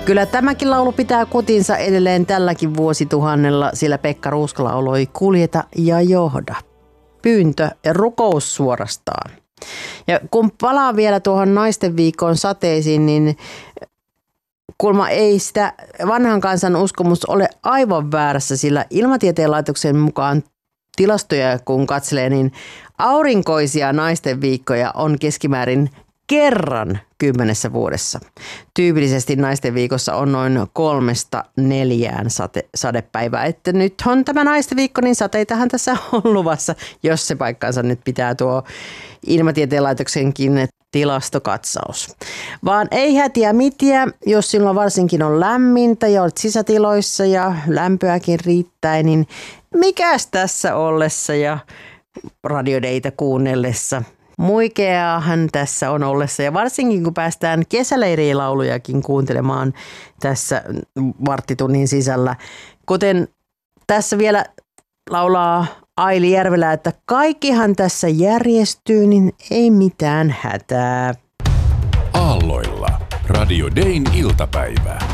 Kyllä tämäkin laulu pitää kutinsa edelleen tälläkin vuosituhannella, sillä Pekka Ruuska lauloi Kuljeta ja johda. Pyyntö ja rukous suorastaan. Ja kun palaa vielä tuohon naisten viikon sateisiin, niin kulma ei sitä vanhan kansan uskomus ole aivan väärässä, sillä Ilmatieteen laitoksen mukaan tilastoja kun katselee, niin aurinkoisia naisten viikkoja on keskimäärin kerran 10 vuodessa. Tyypillisesti naisten viikossa on noin 3-4 sadepäivää. Että nyt on tämä naisten viikko, niin sateitahan tässä on luvassa, jos se paikkansa nyt pitää tuo Ilmatieteen laitoksenkin tilastokatsaus. Vaan ei hätiä mitiä, jos silloin varsinkin on lämmintä ja olet sisätiloissa ja lämpöäkin riittää, niin mikäs tässä ollessa ja radiodeita kuunnellessa. Muikeaahan tässä on ollessa ja varsinkin kun päästään kesäleirilaulujakin kuuntelemaan tässä varttitunnin sisällä. Kuten tässä vielä laulaa Aili Järvelä, että kaikkihan tässä järjestyy, niin ei mitään hätää. Aalloilla Radio Dayn iltapäivää.